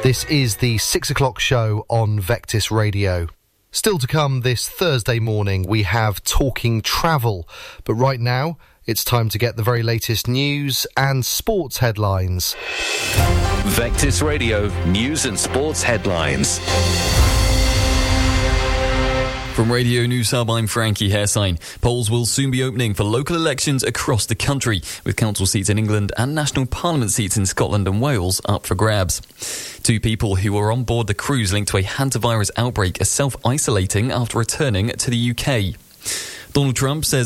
This is the 6 o'clock show on Vectis Radio. Still to come this Thursday morning, we have Talking Travel. But right now, it's time to get the very latest news and sports headlines. Vectis Radio News and Sports Headlines. From Radio News Hub, I'm Frankie Hairsign. Polls will soon be opening for local elections across the country, with council seats in England and national parliament seats in Scotland and Wales up for grabs. 2 people who were on board the cruise linked to a hantavirus outbreak are self-isolating after returning to the UK. Donald Trump says